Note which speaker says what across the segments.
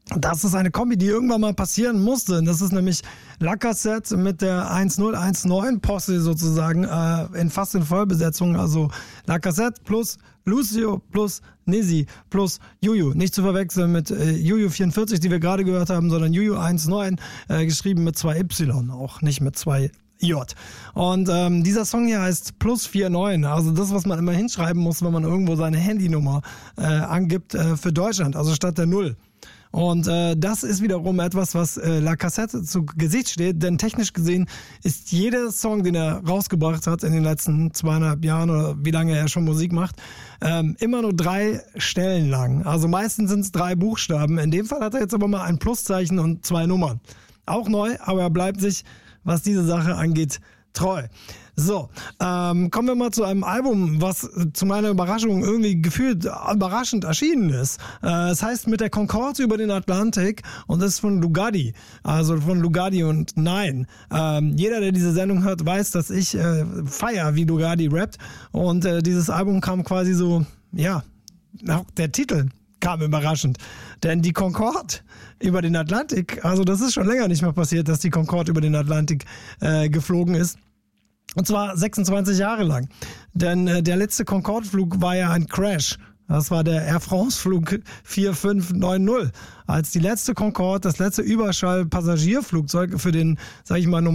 Speaker 1: Das ist eine Kombi, die irgendwann mal passieren musste. Das ist nämlich Lacazette mit der 1019 Posse sozusagen fast in Vollbesetzung. Also Lacazette plus Lucio plus Nisi plus Juju. Nicht zu verwechseln mit Juju 44, die wir gerade gehört haben, sondern Juju 19, geschrieben mit 2 Y, auch nicht mit 2 J. Und dieser Song hier heißt Plus 49, also das, was man immer hinschreiben muss, wenn man irgendwo seine Handynummer angibt für Deutschland, also statt der 0. Und das ist wiederum etwas, was Lacazette zu Gesicht steht, denn technisch gesehen ist jeder Song, den er rausgebracht hat in den letzten 2,5 Jahren oder wie lange er schon Musik macht, immer nur 3 Stellen lang. Also meistens sind es 3 Buchstaben. In dem Fall hat er jetzt aber mal ein Pluszeichen und 2 Nummern. Auch neu, aber er bleibt sich, was diese Sache angeht, treu. So, kommen wir mal zu einem Album, was zu meiner Überraschung irgendwie gefühlt überraschend erschienen ist. Es heißt Mit der Concorde über den Atlantik und ist von Lugardi, also von Lugardi und Nein. Jeder, der diese Sendung hört, weiß, dass ich feier, wie Lugardi rappt, und dieses Album kam quasi so, ja, auch der Titel kam überraschend, denn die Concorde über den Atlantik, also das ist schon länger nicht mehr passiert, dass die Concorde über den Atlantik geflogen ist. Und zwar 26 Jahre lang. Denn der letzte Concorde-Flug war ja ein Crash. Das war der Air France-Flug 4590. Als die letzte Concorde, das letzte Überschall-Passagierflugzeug für den, sag ich mal,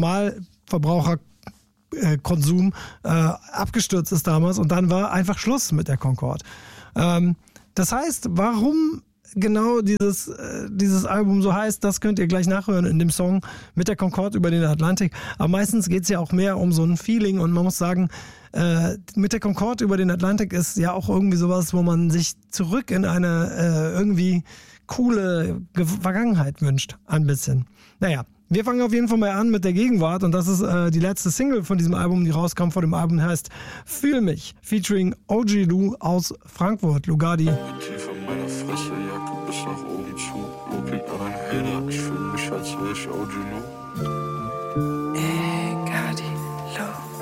Speaker 1: Normalverbraucherkonsum abgestürzt ist damals. Und dann war einfach Schluss mit der Concorde. Das heißt, warum genau dieses Album so heißt, das könnt ihr gleich nachhören in dem Song Mit der Concorde über den Atlantik. Aber meistens geht es ja auch mehr um so ein Feeling, und man muss sagen, Mit der Concorde über den Atlantik ist ja auch irgendwie sowas, wo man sich zurück in eine irgendwie coole Vergangenheit wünscht, ein bisschen. Naja, wir fangen auf jeden Fall mal an mit der Gegenwart, und das ist die letzte Single von diesem Album, die rauskam. Von dem Album heißt Fühl mich, featuring OG Lou aus Frankfurt, Lugardi.
Speaker 2: Tief in meiner Fresse, Jacke bis nach oben zu. Lob liegt an ein Hater, ich fühl mich, als wär ich OG Lou.